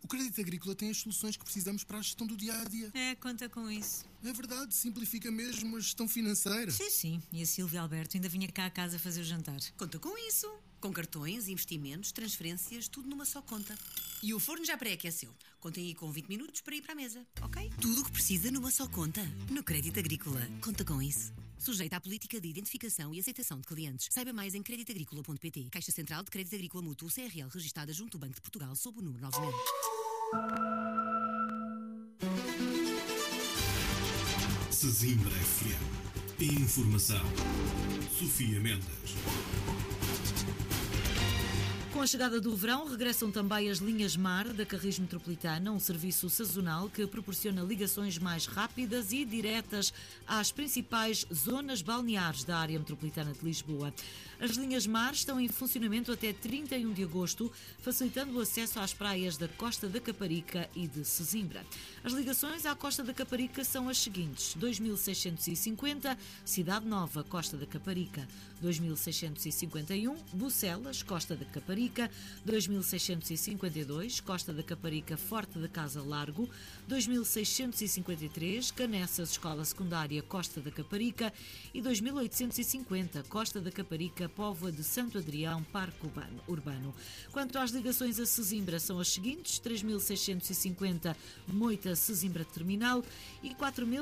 O Crédito Agrícola tem as soluções que precisamos para a gestão do dia-a-dia. Conta com isso. É verdade, simplifica mesmo a gestão financeira. Sim. E a Silvia Alberto ainda vinha cá a casa fazer o jantar. Conta com isso. Com cartões, investimentos, transferências, tudo numa só conta. E o forno já pré-aqueceu. Contem aí com 20 minutos para ir para a mesa, ok? Tudo o que precisa numa só conta. No Crédito Agrícola. Conta com isso. Sujeita à política de identificação e aceitação de clientes. Saiba mais em creditagricola.pt. Caixa Central de Crédito Agrícola Mútuo CRL, registada junto do Banco de Portugal, sob o número 9000. Sesimbra FM. Informação. Sofia Mendes. Com a chegada do verão, regressam também as linhas Mar da Carris Metropolitana, um serviço sazonal que proporciona ligações mais rápidas e diretas às principais zonas balneares da área metropolitana de Lisboa. As linhas Mar estão em funcionamento até 31 de agosto, facilitando o acesso às praias da Costa da Caparica e de Sesimbra. As ligações à Costa da Caparica são as seguintes: 2650, Cidade Nova, Costa da Caparica; 2651, Bucelas, Costa da Caparica; 2652, Costa da Caparica, Forte da Casa Largo; 2653, Canessas, Escola Secundária, Costa da Caparica; e 2850, Costa da Caparica, Póvoa de Santo Adrião, Parque Urbano. Quanto às ligações a Sesimbra, são as seguintes: 3650, Moita, Sesimbra Terminal; e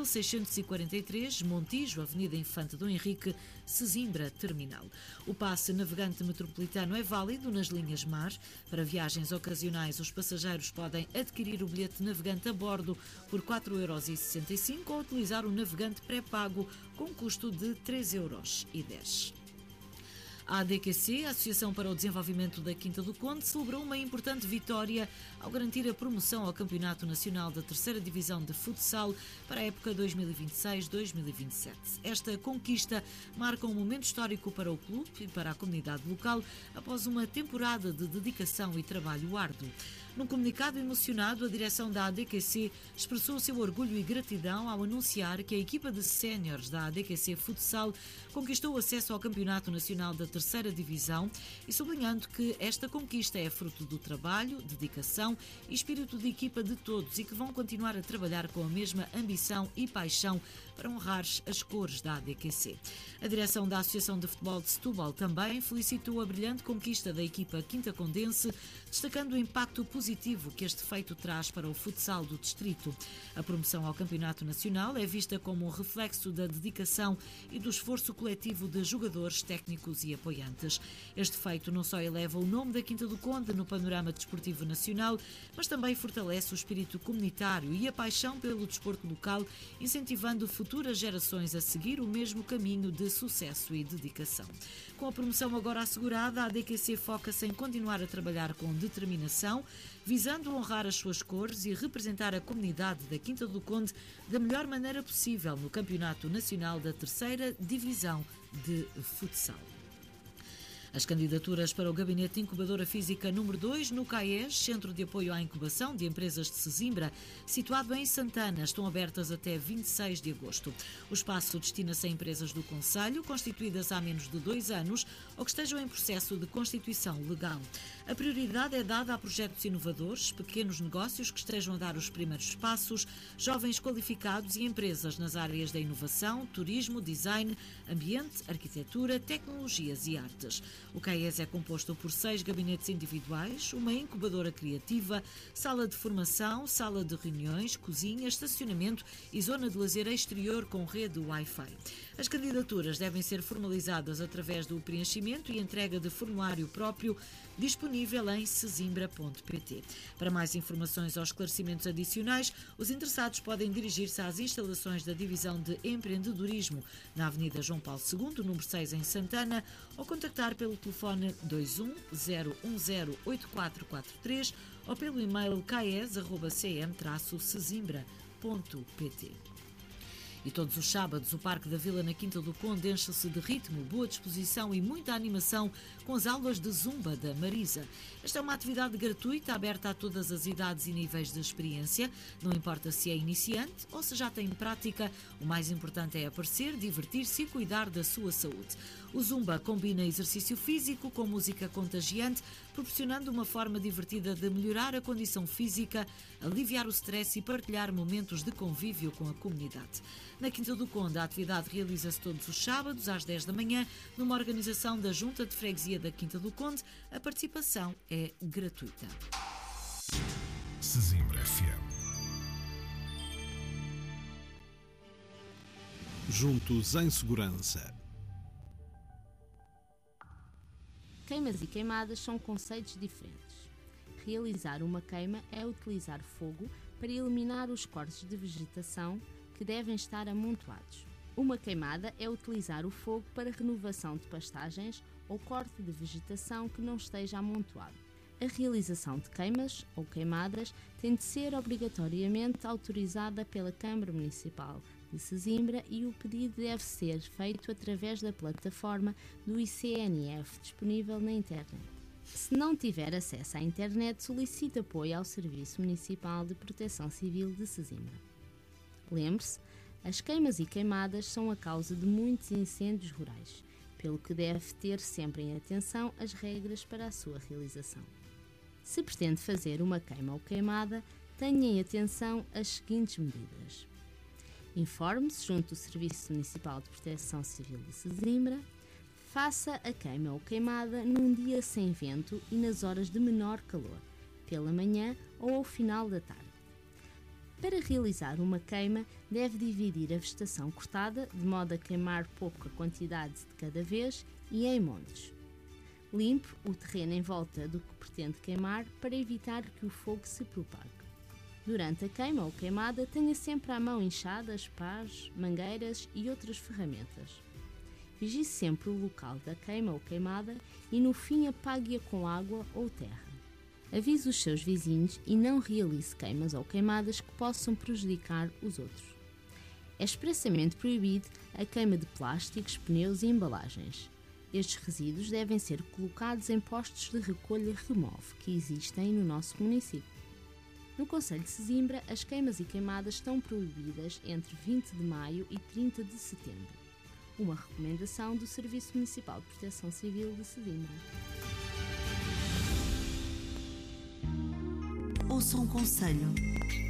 4643, Montijo, Avenida Infante Dom Henrique, Sesimbra Terminal. O passe navegante metropolitano é válido nas linhas Mar. Para viagens ocasionais, os passageiros podem adquirir o bilhete navegante a bordo por 4,65€ ou utilizar o navegante pré-pago com custo de 3,10€. A ADQC, a Associação para o Desenvolvimento da Quinta do Conde, celebrou uma importante vitória ao garantir a promoção ao Campeonato Nacional da Terceira Divisão de Futsal para a época 2026-2027. Esta conquista marca um momento histórico para o clube e para a comunidade local após uma temporada de dedicação e trabalho árduo. Num comunicado emocionado, a direção da ADQC expressou o seu orgulho e gratidão ao anunciar que a equipa de séniores da ADQC Futsal conquistou acesso ao Campeonato Nacional da Terceira Divisão e sublinhando que esta conquista é fruto do trabalho, dedicação e espírito de equipa de todos e que vão continuar a trabalhar com a mesma ambição e paixão para honrar as cores da ADQC. A direção da Associação de Futebol de Setúbal também felicitou a brilhante conquista da equipa quintacondense, destacando o impacto positivo que este feito traz para o futsal do distrito. A promoção ao Campeonato Nacional é vista como um reflexo da dedicação e do esforço coletivo de jogadores, técnicos e apoiantes. Este feito não só eleva o nome da Quinta do Conde no panorama desportivo nacional, mas também fortalece o espírito comunitário e a paixão pelo desporto local, incentivando futuras gerações a seguir o mesmo caminho de sucesso e dedicação. Com a promoção agora assegurada, a ADQC foca-se em continuar a trabalhar com determinação, visando honrar as suas cores e representar a comunidade da Quinta do Conde da melhor maneira possível no Campeonato Nacional da Terceira Divisão de Futsal. As candidaturas para o Gabinete de Incubadora Física número 2 no CAES, Centro de Apoio à Incubação de Empresas de Sesimbra, situado em Santana, estão abertas até 26 de agosto. O espaço destina-se a empresas do concelho, constituídas há menos de 2 anos ou que estejam em processo de constituição legal. A prioridade é dada a projetos inovadores, pequenos negócios que estejam a dar os primeiros passos, jovens qualificados e empresas nas áreas da inovação, turismo, design, ambiente, arquitetura, tecnologias e artes. O CAES é composto por 6 gabinetes individuais, uma incubadora criativa, sala de formação, sala de reuniões, cozinha, estacionamento e zona de lazer exterior com rede Wi-Fi. As candidaturas devem ser formalizadas através do preenchimento e entrega de formulário próprio disponível em sesimbra.pt. Para mais informações ou esclarecimentos adicionais, os interessados podem dirigir-se às instalações da Divisão de Empreendedorismo na Avenida João Paulo II, número 6, em Santana, ou contactar pelo telefone 21 010 8443 ou pelo e-mail caes@cm-sesimbra.pt. E todos os sábados o Parque da Vila na Quinta do Conde enche-se de ritmo, boa disposição e muita animação com as aulas de Zumba da Marisa. Esta é uma atividade gratuita, aberta a todas as idades e níveis de experiência. Não importa se é iniciante ou se já tem prática, o mais importante é aparecer, divertir-se e cuidar da sua saúde. O Zumba combina exercício físico com música contagiante, proporcionando uma forma divertida de melhorar a condição física, aliviar o stress e partilhar momentos de convívio com a comunidade. Na Quinta do Conde, a atividade realiza-se todos os sábados, às 10 da manhã, numa organização da Junta de Freguesia da Quinta do Conde. A participação é gratuita. Sesimbra FM. Juntos em segurança. Queimas e queimadas são conceitos diferentes. Realizar uma queima é utilizar fogo para eliminar os cortes de vegetação que devem estar amontoados. Uma queimada é utilizar o fogo para renovação de pastagens ou corte de vegetação que não esteja amontoado. A realização de queimas ou queimadas tem de ser obrigatoriamente autorizada pela Câmara Municipal de Sesimbra e o pedido deve ser feito através da plataforma do ICNF disponível na internet. Se não tiver acesso à internet, solicite apoio ao Serviço Municipal de Proteção Civil de Sesimbra. Lembre-se, as queimas e queimadas são a causa de muitos incêndios rurais, pelo que deve ter sempre em atenção as regras para a sua realização. Se pretende fazer uma queima ou queimada, tenha em atenção as seguintes medidas. Informe-se junto do Serviço Municipal de Proteção Civil de Sesimbra. Faça a queima ou queimada num dia sem vento e nas horas de menor calor, pela manhã ou ao final da tarde. Para realizar uma queima, deve dividir a vegetação cortada, de modo a queimar pouca quantidade de cada vez e em montes. Limpe o terreno em volta do que pretende queimar para evitar que o fogo se propague. Durante a queima ou queimada, tenha sempre à mão enxadas, pás, mangueiras e outras ferramentas. Vigie sempre o local da queima ou queimada e no fim apague-a com água ou terra. Avise os seus vizinhos e não realize queimas ou queimadas que possam prejudicar os outros. É expressamente proibido a queima de plásticos, pneus e embalagens. Estes resíduos devem ser colocados em postos de recolha-remove que existem no nosso município. No concelho de Sesimbra, as queimas e queimadas estão proibidas entre 20 de maio e 30 de setembro. Uma recomendação do Serviço Municipal de Proteção Civil de Sesimbra. Ouça um conselho.